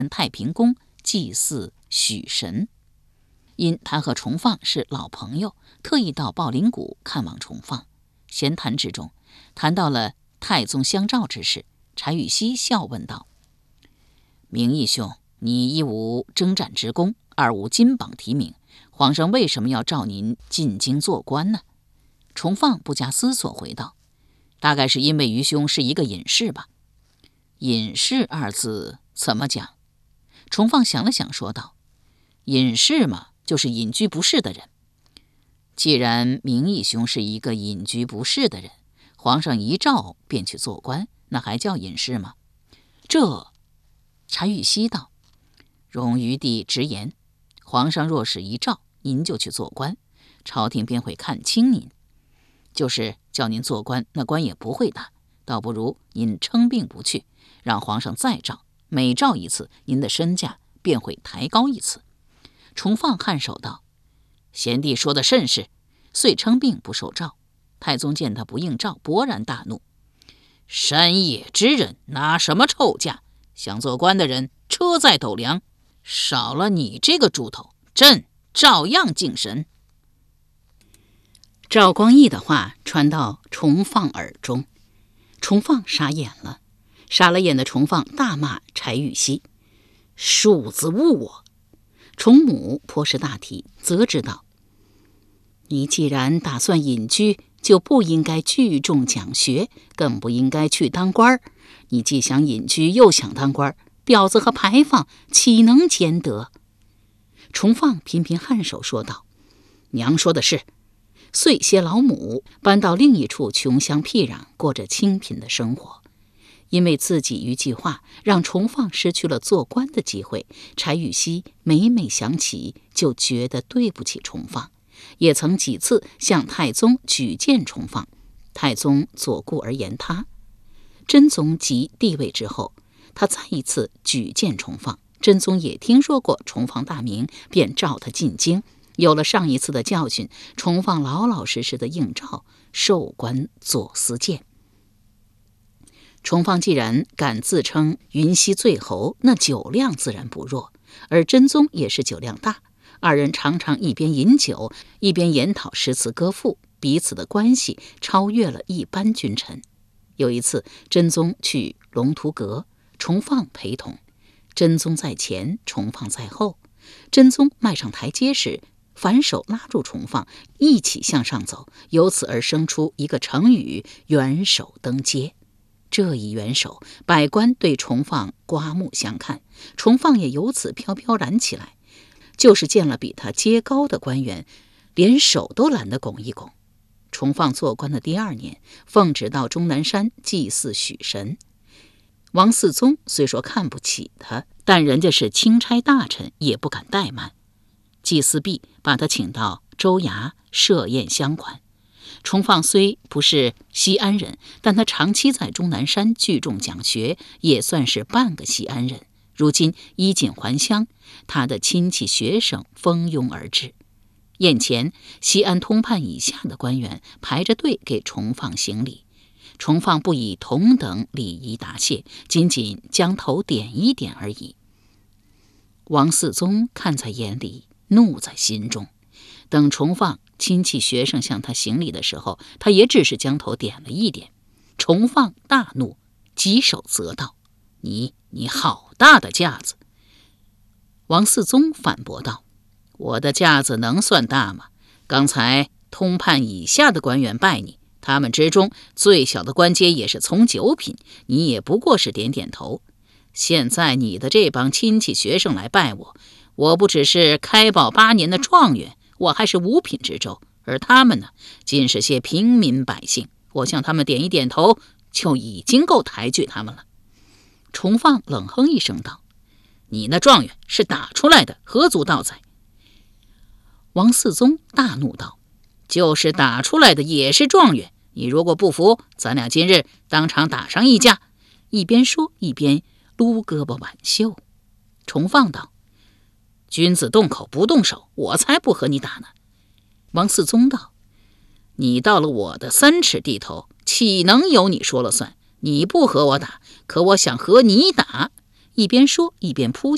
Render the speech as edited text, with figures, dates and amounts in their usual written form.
太平宫祭祀许神。因他和崇放是老朋友，特意到抱灵谷看望崇放。闲谈之中，谈到了太宗相召之事，柴玉溪笑问道：“明义兄，你一无征战之功，二无金榜题名，皇上为什么要召您进京做官呢？”崇放不加思索回道：“大概是因为愚兄是一个隐士吧。”隐士二字怎么讲？崇放想了想说道：“隐士嘛，就是隐居不仕的人。既然明义兄是一个隐居不仕的人，皇上一召便去做官，那还叫隐士吗？”这柴玉溪道：“容余弟直言，皇上若是一召，您就去做官，朝廷便会看轻您。就是叫您做官，那官也不会大，倒不如您称病不去，让皇上再召，每召一次，您的身价便会抬高一次。”崇放颔首道：“贤弟说的甚是。”遂称病不受诏。太宗见他不应召，勃然大怒：“山野之人拿什么臭价？想做官的人车载斗量，少了你这个猪头，朕照样敬神。”赵光义的话传到崇放耳中，崇放傻眼了。傻了眼的崇放大骂柴玉溪：“庶子误我！”崇母颇识大体，责之道：“你既然打算隐居，就不应该聚众讲学，更不应该去当官。你既想隐居，又想当官，婊子和牌坊岂能兼得？”崇放频频颔首说道：“娘说的是。”遂携老母搬到另一处穷乡僻壤，过着清贫的生活。因为自己一句话让崇放失去了做官的机会，柴玉溪每每想起就觉得对不起崇放，也曾几次向太宗举荐崇放，太宗左顾而言他。真宗即帝位之后，他再一次举荐崇放，真宗也听说过崇放大名，便召他进京。有了上一次的教训，崇放老老实实的应召，授官左司谏。崇放既然敢自称云溪醉侯，那酒量自然不弱，而真宗也是酒量大，二人常常一边饮酒，一边研讨诗词歌赋，彼此的关系超越了一般君臣。有一次，真宗去龙图阁，崇放陪同，真宗在前，崇放在后。真宗迈上台阶时，反手拉住崇放，一起向上走，由此而生出一个成语“元首登阶”。这一元首，百官对崇放刮目相看，崇放也由此飘飘然起来。就是见了比他阶高的官员，连手都懒得拱一拱。崇放做官的第2年，奉旨到终南山祭祀许神。王嗣宗虽说看不起他，但人家是钦差大臣，也不敢怠慢。祭祀毕，把他请到州衙设宴相款。崇放虽不是西安人，但他长期在终南山聚众讲学，也算是半个西安人。如今衣锦还乡，他的亲戚学生蜂拥而至。宴前，西安通判以下的官员排着队给崇放行礼，崇放不以同等礼仪答谢，仅仅将头点一点而已。王嗣宗看在眼里，怒在心中。等崇放亲戚学生向他行礼的时候，他也只是将头点了一点。崇放大怒，举手责道：“你好大的架子！”王嗣宗反驳道：“我的架子能算大吗？刚才通判以下的官员拜你，他们之中最小的官阶也是从9品，你也不过是点点头。现在你的这帮亲戚学生来拜我，我不只是开宝8年的状元，我还是5品之州，而他们呢，尽是些平民百姓，我向他们点一点头，就已经够抬举他们了。”崇放冷哼一声道：“你那状元是打出来的，何足道哉？”王嗣宗大怒道：“就是打出来的也是状元，你如果不服，咱俩今日当场打上一架。”一边说一边撸胳膊挽袖。崇放道：“君子动口不动手，我才不和你打呢。”王嗣宗道：“你到了我的3尺地头，岂能由你说了算？你不和我打，可我想和你打。”一边说一边扑